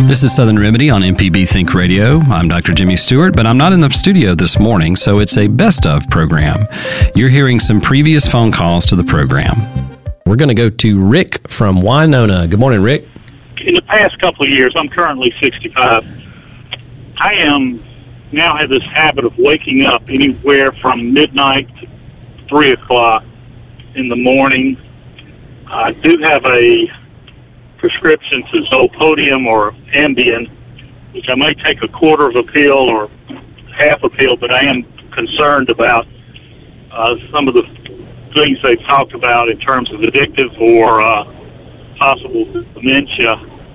This is Southern Remedy on MPB Think Radio. I'm Dr. Jimmy Stewart, but I'm not in the studio this morning, so it's a best of program. You're hearing some previous phone calls to the program. We're going to go to Rick from Winona. Good morning, Rick. In the past couple of years, I'm currently 65. I now have this habit of waking up anywhere from midnight to 3 o'clock in the morning. I do have a prescription to Zolpodium or Ambien, which I may take a quarter of a pill or half a pill, but I am concerned about some of the things they've talked about in terms of addictive or possible dementia.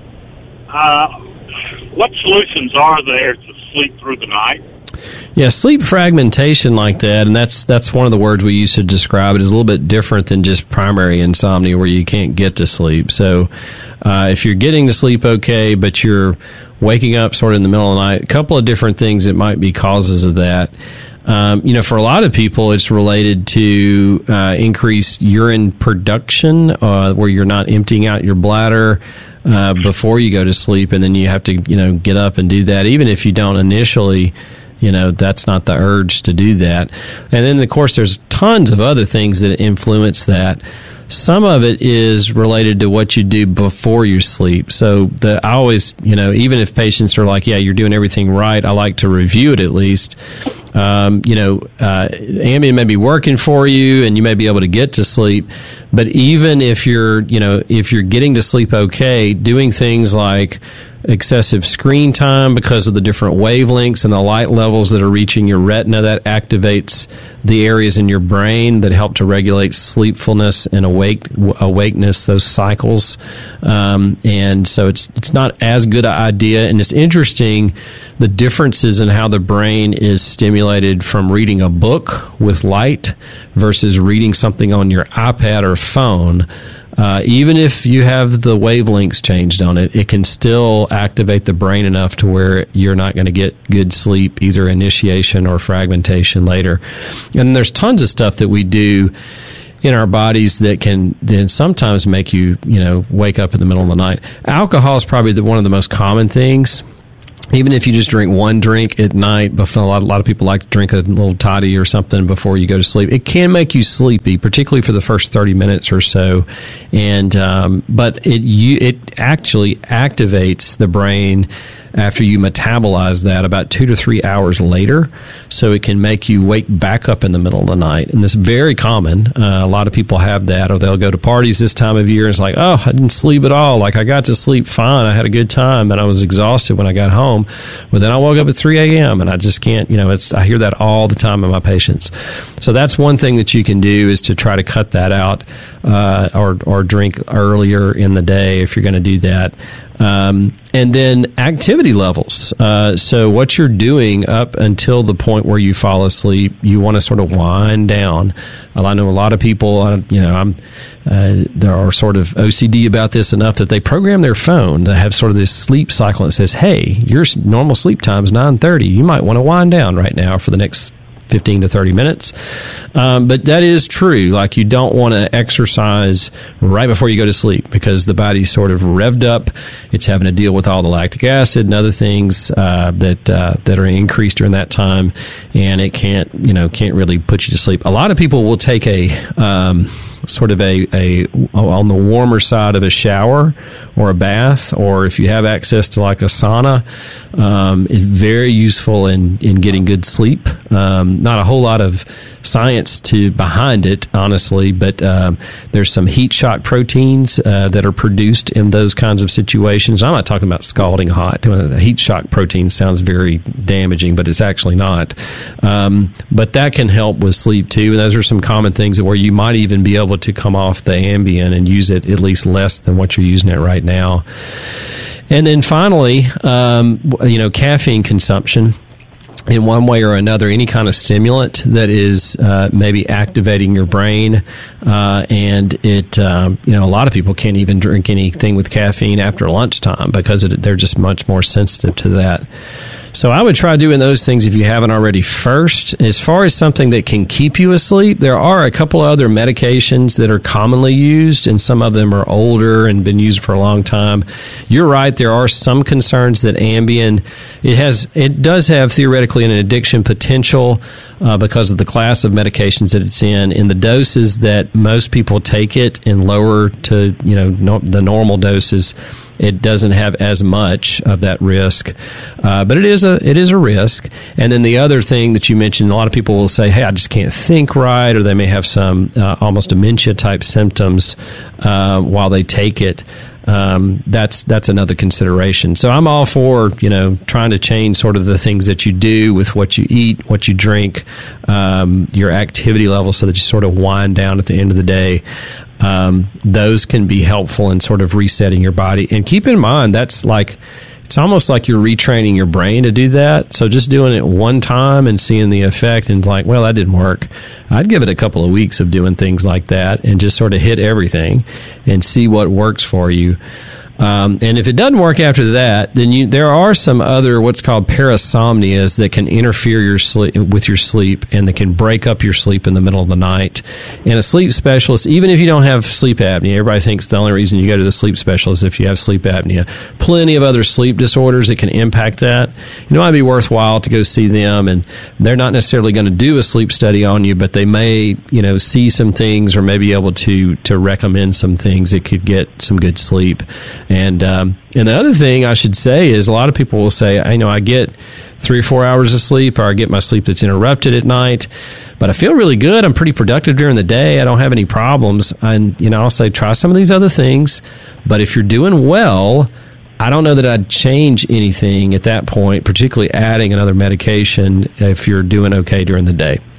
What solutions are there to sleep through the night? Yeah, sleep fragmentation like that, and that's one of the words we use to describe it, is a little bit different than just primary insomnia where you can't get to sleep. So if you're getting to sleep okay, but you're waking up sort of in the middle of the night, a couple of different things that might be causes of that. For a lot of people, it's related to increased urine production, where you're not emptying out your bladder before you go to sleep, and then you have to, get up and do that, even if you don't initially. That's not the urge to do that. And then, of course, there's tons of other things that influence that. Some of it is related to what you do before you sleep. So I always, even if patients are like, yeah, you're doing everything right, I like to review it at least. Ambien may be working for you and you may be able to get to sleep. But even if you're getting to sleep okay, doing things like excessive screen time because of the different wavelengths and the light levels that are reaching your retina, that activates the areas in your brain that help to regulate sleepfulness and awakeness, those cycles. And so it's not as good an idea. And it's interesting, the differences in how the brain is stimulated from reading a book with light versus reading something on your iPad or phone. Even if you have the wavelengths changed on it, it can still activate the brain enough to where you're not going to get good sleep, either initiation or fragmentation later. And there's tons of stuff that we do in our bodies that can then sometimes make you, wake up in the middle of the night. Alcohol is probably one of the most common things. Even if you just drink one drink at night, but a lot of people like to drink a little toddy or something before you go to sleep. It can make you sleepy, particularly for the first 30 minutes or so. And but it actually activates the brain after you metabolize that about 2 to 3 hours later. So it can make you wake back up in the middle of the night. And this is very common. A lot of people have that, or they'll go to parties this time of year and it's like, oh, I didn't sleep at all. Like, I got to sleep fine. I had a good time, and I was exhausted when I got home. But then I woke up at 3 a.m. and I just can't, I hear that all the time in my patients. So that's one thing that you can do, is to try to cut that out, or drink earlier in the day if you're going to do that. And then activity levels. So what you're doing up until the point where you fall asleep, you want to sort of wind down. Well, I know a lot of people, there are sort of OCD about this enough that they program their phone to have sort of this sleep cycle that says, hey, your normal sleep time is 9:30. You might want to wind down right now for the next 15 to 30 minutes. But that is true. Like, you don't want to exercise right before you go to sleep, because the body's sort of revved up. It's having to deal with all the lactic acid and other things that are increased during that time, and it can't really put you to sleep. A lot of people will take a sort of a on the warmer side of a shower or a bath, or if you have access to like a sauna, it's very useful in getting good sleep. Not a whole lot of science behind it, honestly, but there's some heat shock proteins that are produced in those kinds of situations. I'm not talking about scalding hot. The heat shock protein sounds very damaging, but it's actually not. But that can help with sleep too, and those are some common things where you might even be able to come off the Ambien and use it at least less than what you're using it right now. And then finally, caffeine consumption. In one way or another, any kind of stimulant that is maybe activating your brain, and it, a lot of people can't even drink anything with caffeine after lunchtime because they're just much more sensitive to that. So I would try doing those things if you haven't already first. As far as something that can keep you asleep, there are a couple of other medications that are commonly used, and some of them are older and been used for a long time. You're right, there are some concerns that Ambien, it does have theoretically an addiction potential because of the class of medications that it's in the doses that most people take it in lower to the normal doses. It doesn't have as much of that risk, but it is a risk. And then the other thing that you mentioned, a lot of people will say, "Hey, I just can't think right," or they may have some almost dementia type symptoms while they take it. That's another consideration. So I'm all for trying to change sort of the things that you do with what you eat, what you drink, your activity level, so that you sort of wind down at the end of the day. Those can be helpful in sort of resetting your body. And keep in mind, it's almost like you're retraining your brain to do that. So just doing it one time and seeing the effect and well, that didn't work. I'd give it a couple of weeks of doing things like that and just sort of hit everything and see what works for you. And if it doesn't work after that, then there are some other what's called parasomnias that can interfere with your sleep, and that can break up your sleep in the middle of the night. And a sleep specialist, even if you don't have sleep apnea, everybody thinks the only reason you go to the sleep specialist is if you have sleep apnea. Plenty of other sleep disorders that can impact that. It might be worthwhile to go see them, and they're not necessarily going to do a sleep study on you, but they may, see some things or may be able to recommend some things that could get some good sleep. And the other thing I should say is a lot of people will say, I get 3 or 4 hours of sleep, or I get my sleep that's interrupted at night, but I feel really good. I'm pretty productive during the day. I don't have any problems. And, I'll say, try some of these other things. But if you're doing well, I don't know that I'd change anything at that point, particularly adding another medication if you're doing okay during the day.